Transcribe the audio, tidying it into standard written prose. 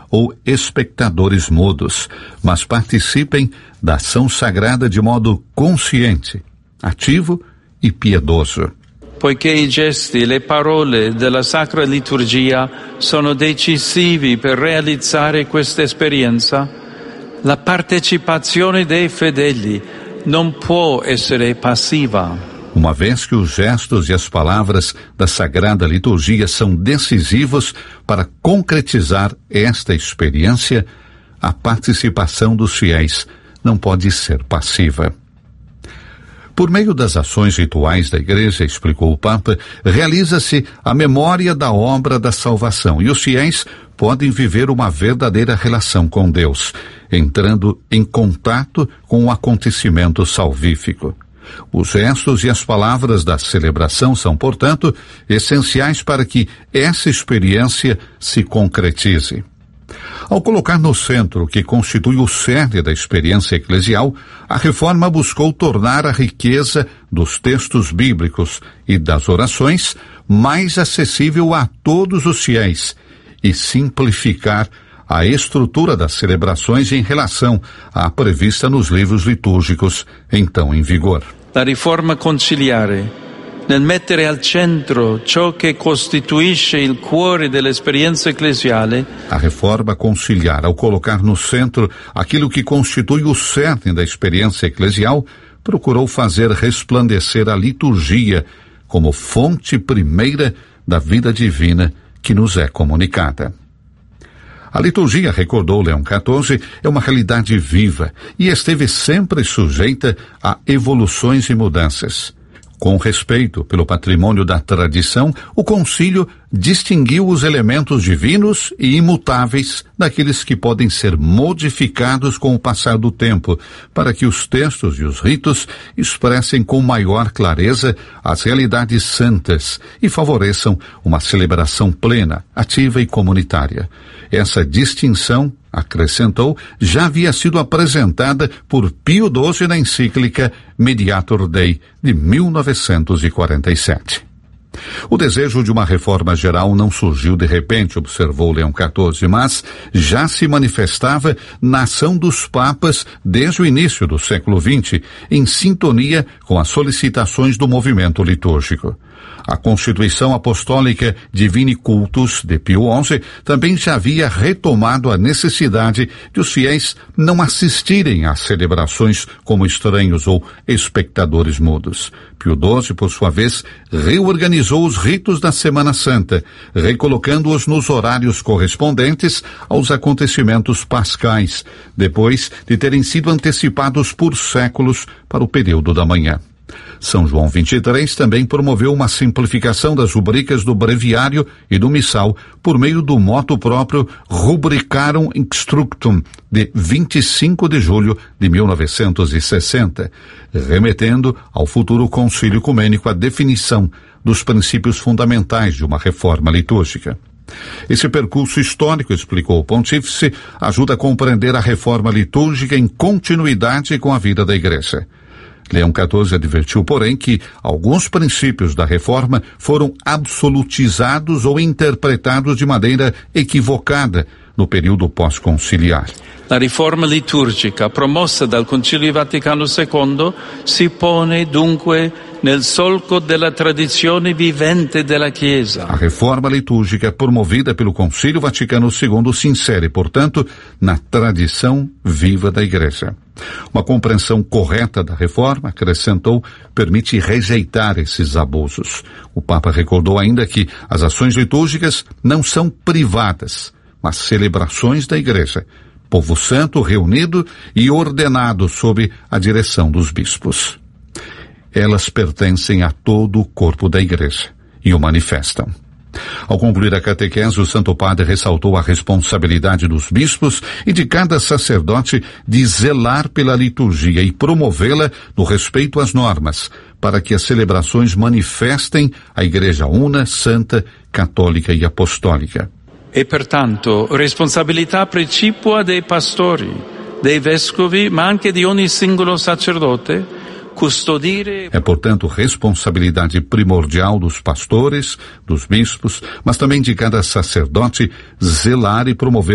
ou espectadores mudos, mas participem da ação sagrada de modo consciente, ativo e piedoso. Poiché i gesti e le parole della Sacra Liturgia sono decisivi per realizzare questa esperienza, la partecipazione dei fedeli non può essere passiva. Uma vez que os gestos e as palavras da Sagrada Liturgia são decisivos para concretizar esta experiência, a participação dos fiéis não pode ser passiva. Por meio das ações rituais da Igreja, explicou o Papa, realiza-se a memória da obra da salvação e os fiéis podem viver uma verdadeira relação com Deus, entrando em contato com o acontecimento salvífico. Os gestos e as palavras da celebração são, portanto, essenciais para que essa experiência se concretize. Ao colocar no centro o que constitui o cerne da experiência eclesial, a Reforma buscou tornar a riqueza dos textos bíblicos e das orações mais acessível a todos os fiéis e simplificar a estrutura das celebrações em relação à prevista nos livros litúrgicos então em vigor. La riforma conciliare, nel mettere al centro ciò che costituisce il cuore dell'esperienza ecclesiale. A reforma conciliar, ao colocar no centro aquilo que constitui o cerne da experiência eclesial, procurou fazer resplandecer a liturgia como fonte primeira da vida divina que nos é comunicada. A liturgia, recordou Leão XIV, é uma realidade viva e esteve sempre sujeita a evoluções e mudanças. Com respeito pelo patrimônio da tradição, o concílio distinguiu os elementos divinos e imutáveis daqueles que podem ser modificados com o passar do tempo, para que os textos e os ritos expressem com maior clareza as realidades santas e favoreçam uma celebração plena, ativa e comunitária. Essa distinção, acrescentou, já havia sido apresentada por Pio XII na encíclica Mediator Dei, de 1947. O desejo de uma reforma geral não surgiu de repente, observou Leão XIV, mas já se manifestava na ação dos papas desde o início do século XX, em sintonia com as solicitações do movimento litúrgico. A Constituição Apostólica Divini Cultus, de Pio XI, também já havia retomado a necessidade de os fiéis não assistirem às celebrações como estranhos ou espectadores mudos. Pio XII, por sua vez, reorganizou os ritos da Semana Santa, recolocando-os nos horários correspondentes aos acontecimentos pascais, depois de terem sido antecipados por séculos para o período da manhã. São João XXIII também promoveu uma simplificação das rubricas do breviário e do missal por meio do motu próprio Rubricarum Instructum, de 25 de julho de 1960, remetendo ao futuro concílio ecumênico a definição dos princípios fundamentais de uma reforma litúrgica. Esse percurso histórico, explicou o pontífice, ajuda a compreender a reforma litúrgica em continuidade com a vida da Igreja. Leão XIV advertiu, porém, que alguns princípios da reforma foram absolutizados ou interpretados de maneira equivocada no período pós-conciliar. La riforma liturgica promossa dal Concilio Vaticano II si pone dunque nel solco della tradizione vivente della Chiesa. A reforma litúrgica promovida pelo Concílio Vaticano II se insere, portanto, na tradição viva da Igreja. Uma compreensão correta da reforma, acrescentou, permite rejeitar esses abusos. O Papa recordou ainda que as ações litúrgicas não são privadas, mas celebrações da Igreja, povo santo reunido e ordenado sob a direção dos bispos. Elas pertencem a todo o corpo da Igreja e o manifestam. Ao concluir a catequese, o Santo Padre ressaltou a responsabilidade dos bispos e de cada sacerdote de zelar pela liturgia e promovê-la no respeito às normas, para que as celebrações manifestem a Igreja una, santa, católica e apostólica. E pertanto responsabilità precipua dei pastori, dei vescovi, ma anche di ogni singolo sacerdote, custodire. É, portanto, responsabilidade primordial dos pastores, dos bispos, mas também de cada sacerdote zelar e promover